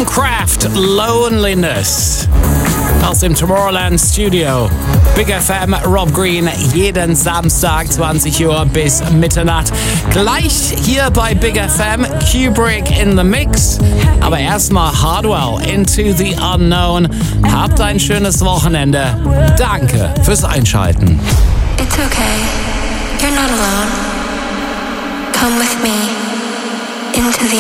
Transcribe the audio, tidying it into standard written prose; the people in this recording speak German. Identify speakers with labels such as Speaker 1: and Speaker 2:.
Speaker 1: Boomcraft Loneliness aus dem Tomorrowland Studio. Big FM, Rob Green, jeden Samstag 20 Uhr bis Mitternacht. Gleich hier bei Big FM, Kubrick in the Mix. Aber erstmal Hardwell, Into the Unknown. Habt ein schönes Wochenende. Danke fürs Einschalten.
Speaker 2: It's okay. You're not alone. Come with me into the